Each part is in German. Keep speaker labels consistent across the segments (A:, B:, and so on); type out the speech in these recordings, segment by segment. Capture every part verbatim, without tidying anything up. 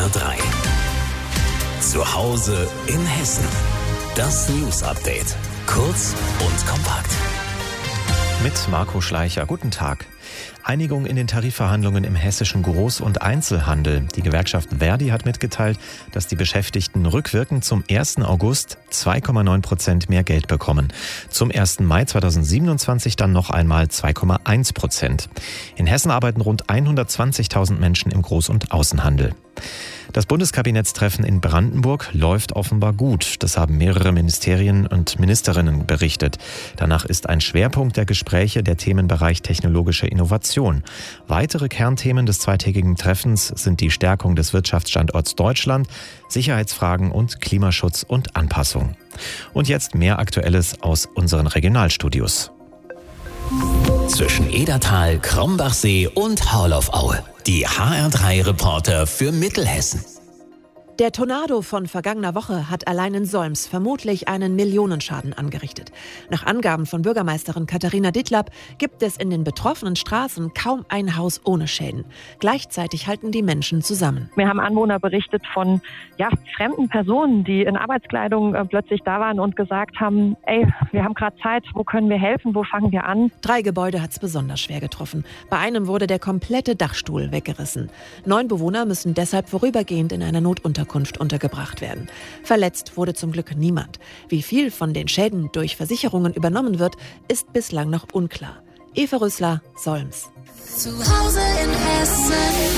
A: R drei. Zu Hause in Hessen. Das News Update. Kurz und kompakt.
B: Mit Marco Schleicher. Guten Tag. Einigung in den Tarifverhandlungen im hessischen Groß- und Einzelhandel. Die Gewerkschaft Verdi hat mitgeteilt, dass die Beschäftigten rückwirkend zum ersten August zwei Komma neun Prozent mehr Geld bekommen. Zum ersten Mai zweitausendsiebenundzwanzig dann noch einmal zwei Komma eins Prozent. In Hessen arbeiten rund hundertzwanzigtausend Menschen im Groß- und Außenhandel. Das Bundeskabinettstreffen in Brandenburg läuft offenbar gut. Das haben mehrere Ministerien und Ministerinnen berichtet. Danach ist ein Schwerpunkt der Gespräche der Themenbereich technologische Innovation. Weitere Kernthemen des zweitägigen Treffens sind die Stärkung des Wirtschaftsstandorts Deutschland, Sicherheitsfragen und Klimaschutz und Anpassung. Und jetzt mehr Aktuelles aus unseren Regionalstudios.
A: Zwischen Edertal, Krombachsee und Harloff-Aue. Die H R drei Reporter für Mittelhessen.
C: Der Tornado von vergangener Woche hat allein in Solms vermutlich einen Millionenschaden angerichtet. Nach Angaben von Bürgermeisterin Katharina Dittlab gibt es in den betroffenen Straßen kaum ein Haus ohne Schäden. Gleichzeitig halten die Menschen zusammen.
D: Wir haben Anwohner berichtet von ja, fremden Personen, die in Arbeitskleidung äh, plötzlich da waren und gesagt haben, ey, wir haben gerade Zeit, wo können wir helfen, wo fangen wir an?
C: Drei Gebäude hat es besonders schwer getroffen. Bei einem wurde der komplette Dachstuhl weggerissen. Neun Bewohner müssen deshalb vorübergehend in einer Notunterkunft untergebracht werden. Verletzt wurde zum Glück niemand. Wie viel von den Schäden durch Versicherungen übernommen wird, ist bislang noch unklar. Eva Rüssler, Solms.
E: Zu Hause in Hessen.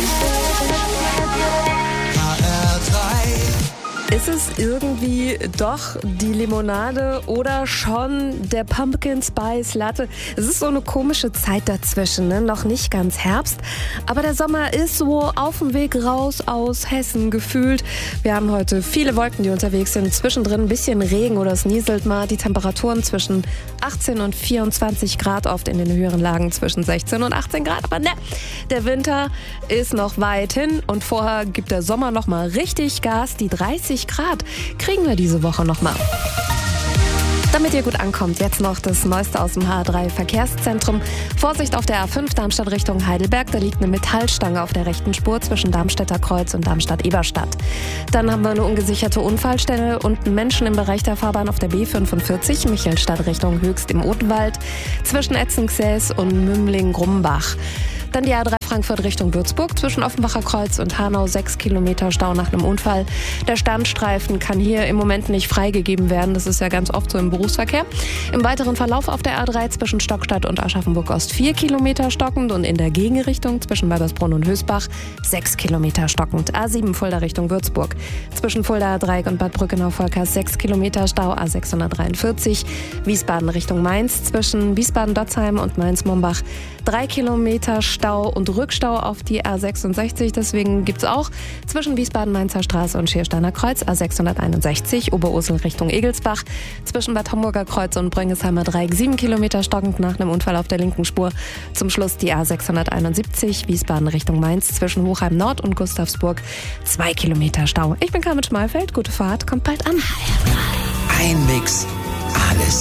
E: H R drei.
F: Ist es irgendwie doch die Limonade oder schon der Pumpkin Spice Latte? Es ist so eine komische Zeit dazwischen, ne? Noch nicht ganz Herbst, aber der Sommer ist so auf dem Weg raus aus Hessen gefühlt. Wir haben heute viele Wolken, die unterwegs sind, zwischendrin ein bisschen Regen oder es nieselt mal. Die Temperaturen zwischen achtzehn und vierundzwanzig Grad, oft in den höheren Lagen zwischen sechzehn und achtzehn Grad. Aber ne, der Winter ist noch weit hin und vorher gibt der Sommer noch mal richtig Gas. Die dreißig Grad kriegen wir diese Woche noch mal. Damit ihr gut ankommt, jetzt noch das Neueste aus dem H R drei Verkehrszentrum. Vorsicht auf der A fünf Darmstadt Richtung Heidelberg. Da liegt eine Metallstange auf der rechten Spur zwischen Darmstädter Kreuz und Darmstadt-Eberstadt. Dann haben wir eine ungesicherte Unfallstelle und einen Menschen im Bereich der Fahrbahn auf der B fünfundvierzig, Michelstadt Richtung Höchst im Odenwald, zwischen Etzenssäß und Mümling-Grumbach. Dann die A drei Frankfurt Richtung Würzburg, zwischen Offenbacher Kreuz und Hanau, sechs Kilometer Stau nach einem Unfall. Der Standstreifen kann hier im Moment nicht freigegeben werden. Das ist ja ganz oft so im Berufsverkehr. Im weiteren Verlauf auf der A drei zwischen Stockstadt und Aschaffenburg-Ost vier Kilometer stockend und in der Gegenrichtung zwischen Weibersbrunn und Hösbach sechs Kilometer stockend. A sieben Fulda Richtung Würzburg. Zwischen Fulda Dreieck und Bad Brückenau-Volkers sechs Kilometer Stau. A sechshundertdreiundvierzig. Wiesbaden Richtung Mainz zwischen Wiesbaden-Dotzheim und Mainz-Mombach drei Kilometer Stau und Rückstau auf die A sechsundsechzig. Deswegen gibt es auch zwischen Wiesbaden-Mainzer Straße und Schiersteiner Kreuz A sechshunderteinundsechzig, Oberursel Richtung Egelsbach. Zwischen Bad Homburger Kreuz und Brengesheimer Dreieck sieben Kilometer stockend nach einem Unfall auf der linken Spur. Zum Schluss die A sechshunderteinundsiebzig, Wiesbaden Richtung Mainz zwischen Hochheim Nord und Gustavsburg zwei Kilometer Stau. Ich bin Carmen Schmalfeld, gute Fahrt, kommt bald an.
A: Ein Mix, alles